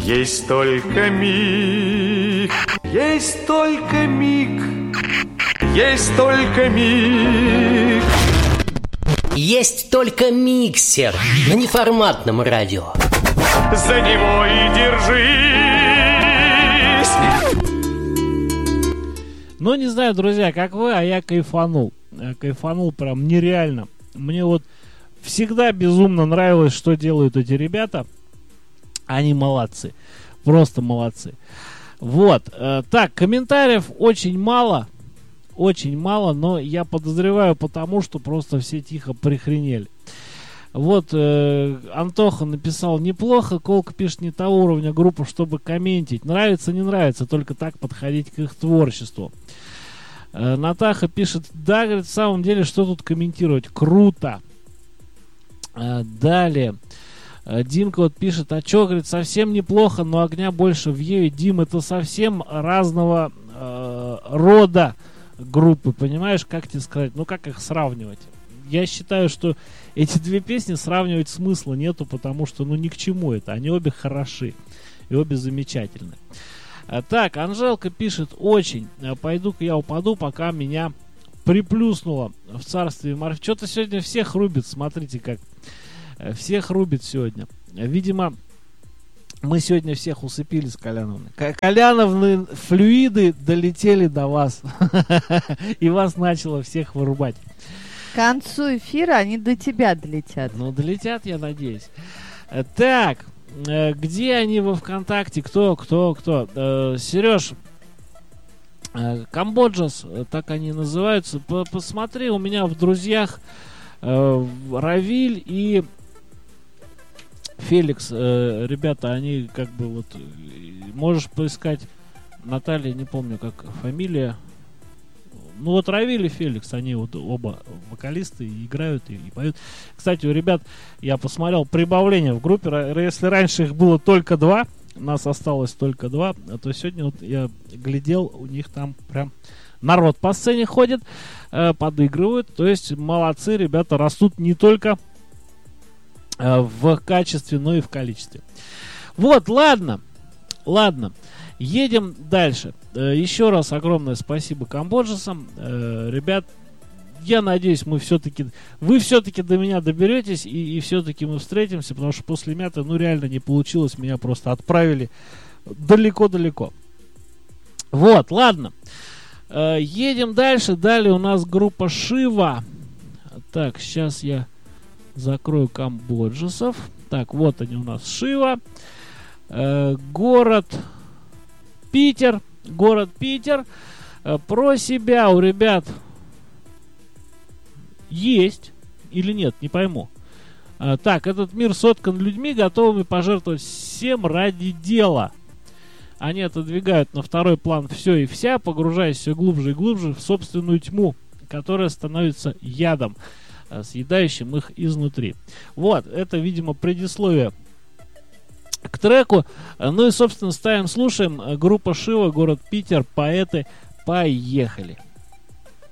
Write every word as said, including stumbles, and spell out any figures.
Есть только миг, есть только миг, есть только миг. Есть только миксер на неформатном радио. За него и держись. Ну, не знаю, друзья, как вы, а я кайфанул. Я кайфанул прям нереально. Мне вот всегда безумно нравилось, что делают эти ребята. Они молодцы. Просто молодцы. Вот. Э, так, комментариев очень мало. Очень мало, но я подозреваю потому, что просто все тихо прихренели. Вот э, Антоха написал: неплохо, Колка пишет, не того уровня группа, чтобы комментить. Нравится, не нравится, только так подходить к их творчеству. э, Натаха пишет: да, говорит, в самом деле, что тут комментировать? Круто. э, Далее э, Димка вот пишет: а чё, говорит, совсем неплохо, но огня больше в Еве. Дим, это совсем разного э, рода группы, понимаешь, как тебе сказать, ну как их сравнивать? Я считаю, что эти две песни сравнивать смысла нету, потому что, ну, ни к чему это, они обе хороши и обе замечательны. а, Так, Анжелка пишет: очень, пойду-ка я упаду, пока меня приплюснуло в царстве морф. Что-то сегодня всех рубит, смотрите как, всех рубит сегодня. Видимо, мы сегодня всех усыпили с Коляновной. Коляновны флюиды долетели до вас. И вас начало всех вырубать. К концу эфира они до тебя долетят. Ну, долетят, я надеюсь. Так, где они во ВКонтакте? Кто, кто, кто? Сереж, Камбоджас, так они называются. Посмотри, у меня в друзьях Равиль и Феликс, э, ребята, они как бы вот, можешь поискать Наталья, не помню как фамилия. Ну вот Равиль и Феликс, они вот оба вокалисты, и играют и, и поют. Кстати, у ребят, я посмотрел прибавление в группе. Если раньше их было только два, нас осталось только два, то сегодня вот я глядел, у них там прям народ по сцене ходит, э, подыгрывают. То есть молодцы, ребята растут не только в качестве, но и в количестве. Вот, ладно, ладно, едем дальше. Еще раз огромное спасибо камбоджесам. Ребят, я надеюсь, мы все-таки, вы все-таки до меня доберетесь, и, и все-таки мы встретимся, потому что после мяты, ну, реально не получилось, меня просто отправили далеко-далеко. Вот, ладно, едем дальше. Далее у нас группа Шива. Так, сейчас я закрою камбоджесов. Так, вот они у нас. Шива. Э, город Питер. Город Питер. Э, про себя у ребят есть или нет, не пойму. Э, так, этот мир соткан людьми, готовыми пожертвовать всем ради дела. Они отодвигают на второй план все и вся, погружаясь все глубже и глубже в собственную тьму, которая становится ядом, съедающим их изнутри. Вот, это, видимо, предисловие к треку. Ну и, собственно, ставим, слушаем. Группа Шива, город Питер, поэты. Поехали.